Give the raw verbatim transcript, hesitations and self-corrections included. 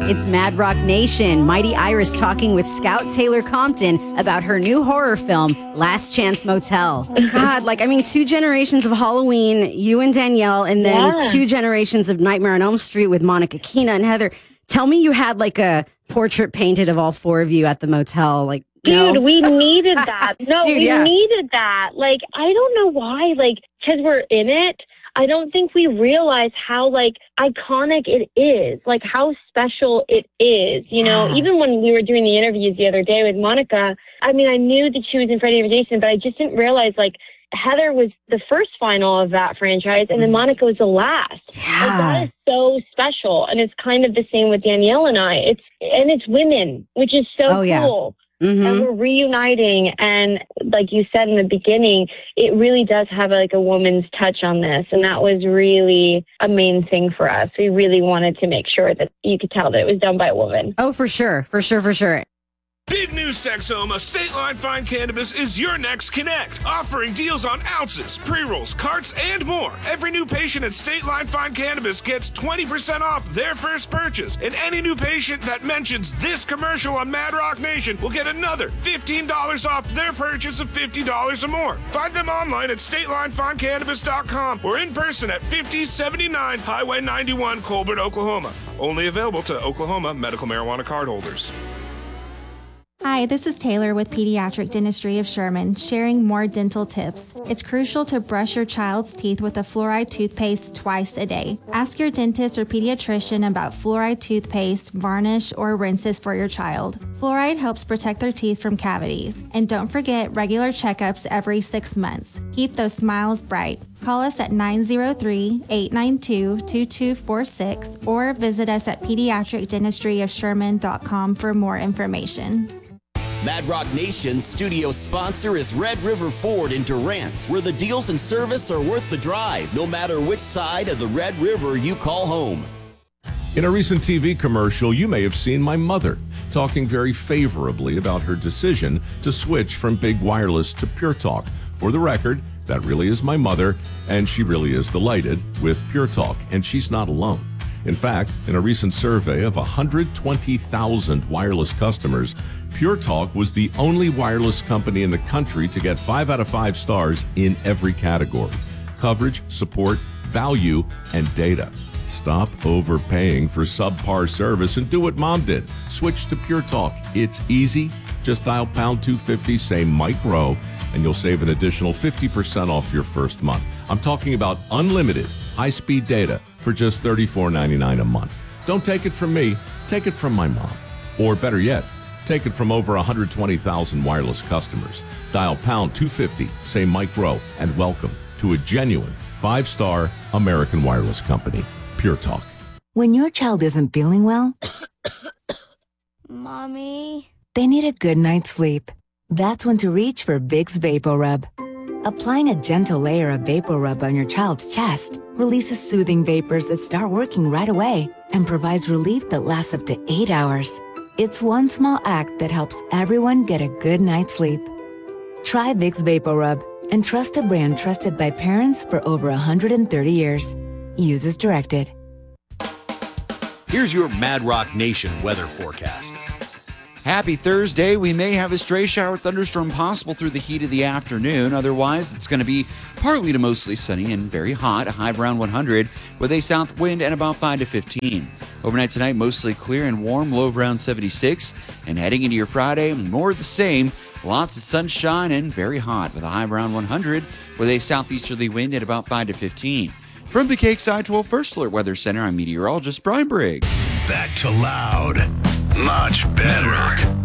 It's Mad Rock Nation. Mighty Iris talking with Scout Taylor Compton about her new horror film, Last Chance Motel. God, like, I mean, two generations of Halloween, you and Danielle, and then Yeah. two generations of Nightmare on Elm Street with Monica Keena and Heather. Tell me you had like a portrait painted of all four of you at the motel. Like, Dude, no? we needed that. No, Dude, we yeah. needed that. Like, I don't know why. Like, because we're in it, I don't think we realize how, like, iconic it is. Like, how special it is. You know, Yeah. even when we were doing the interviews the other day with Monica, I mean, I knew that she was in Friday Invitation, but I just didn't realize, like, Heather was the first final of that franchise, and then Monica was the last. Like, Yeah. that is so special, and it's kind of the same with Danielle and I. It's and it's women, which is so Oh, yeah. cool. Mhm. And we're reuniting, and like you said in the beginning, it really does have like a woman's touch on this, and that was really a main thing for us. We really wanted to make sure that you could tell that it was done by a woman. Oh, for sure. For sure. For sure. Big news, Sexoma. State Line Fine Cannabis is your next connect, offering deals on ounces, pre-rolls, carts, and more. Every new patient at State Line Fine Cannabis gets twenty percent off their first purchase, and any new patient that mentions this commercial on Mad Rock Nation will get another fifteen dollars off their purchase of fifty dollars or more. Find them online at state line fine cannabis dot com or in person at fifty seventy-nine Highway ninety-one, Colbert, Oklahoma. Only available to Oklahoma medical marijuana cardholders. Hi, this is Taylor with Pediatric Dentistry of Sherman, sharing more dental tips. It's crucial to brush your child's teeth with a fluoride toothpaste twice a day. Ask your dentist or pediatrician about fluoride toothpaste, varnish, or rinses for your child. Fluoride helps protect their teeth from cavities. And don't forget regular checkups every six months. Keep those smiles bright. Call us at nine zero three, eight nine two, two two four six or visit us at pediatric dentistry of sherman dot com for more information. Mad Rock Nation's studio sponsor is Red River Ford in Durant, where the deals and service are worth the drive, no matter which side of the Red River you call home. In a recent T V commercial, you may have seen my mother talking very favorably about her decision to switch from Big Wireless to Pure Talk. For the record, that really is my mother, and she really is delighted with Pure Talk, and she's not alone. In fact, in a recent survey of one hundred twenty thousand wireless customers, Pure Talk was the only wireless company in the country to get five out of five stars in every category: coverage, support, value, and data. Stop overpaying for subpar service and do what Mom did. Switch to Pure Talk. It's easy. Just dial pound two fifty, say Mike Rowe, and you'll save an additional fifty percent off your first month. I'm talking about unlimited high-speed data for just thirty-four ninety-nine a month. Don't take it from me. Take it from my mom. Or better yet, take it from over one hundred twenty thousand wireless customers. Dial pound two fifty, say Mike Rowe, and welcome to a genuine five-star American wireless company, Pure Talk. When your child isn't feeling well, Mommy? they need a good night's sleep. That's when to reach for Vicks VapoRub. Applying a gentle layer of VapoRub on your child's chest releases soothing vapors that start working right away and provides relief that lasts up to eight hours. It's one small act that helps everyone get a good night's sleep. Try Vicks VapoRub and trust a brand trusted by parents for over one hundred thirty years. Use as directed. Here's your Mad Rock Nation weather forecast. Happy Thursday. We may have a stray shower thunderstorm possible through the heat of the afternoon. Otherwise, it's going to be partly to mostly sunny and very hot, a high of around one hundred, with a south wind at about five to fifteen. Overnight tonight, mostly clear and warm, low of around seventy-six. And heading into your Friday, more of the same. Lots of sunshine and very hot, with a high of around one hundred, with a southeasterly wind at about five to fifteen. From the Cake Side twelve First Alert Weather Center, I'm meteorologist Brian Briggs. Back to loud. Much better.